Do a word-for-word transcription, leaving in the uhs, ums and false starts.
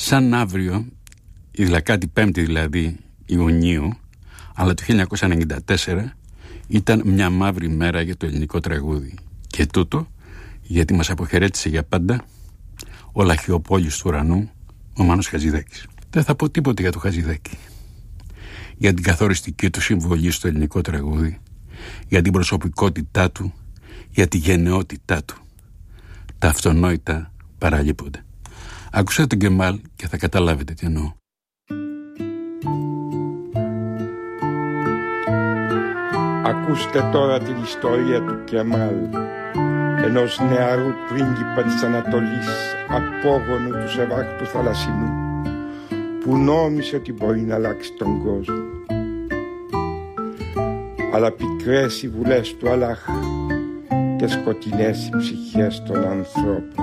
Σαν αύριο, η δεκάτη πέμπτη δηλαδή Ιουνίου, αλλά το χίλια εννιακόσια ενενήντα τέσσερα ήταν μια μαύρη μέρα για το ελληνικό τραγούδι. Και τούτο γιατί μας αποχαιρέτησε για πάντα ο λαχιοπόλης του ουρανού, ο Μάνος Χατζηδάκης. Δεν θα πω τίποτε για το Χατζηδάκη, για την καθοριστική του συμβολή στο ελληνικό τραγούδι, για την προσωπικότητά του, για τη γενναιότητά του. Τα αυτονόητα παραλείπονται. Ακούσατε τον Κεμάλ και θα καταλάβετε τι εννοώ. Ακούστε τώρα την ιστορία του Κεμάλ, ενός νεαρού πρίγκιπα της Ανατολής, απόγονου του Σεβάχ του Θαλασσινού, που νόμισε ότι μπορεί να αλλάξει τον κόσμο. Αλλά πικρές οι βουλές του Αλλάχ και σκοτεινές οι ψυχές των ανθρώπων.